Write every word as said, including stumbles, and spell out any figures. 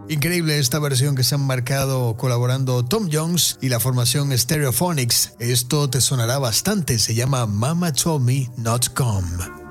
Increíble esta versión que se han marcado colaborando Tom Jones y la formación Stereophonics. Esto te sonará bastante, se llama Mama Told Me Not Come.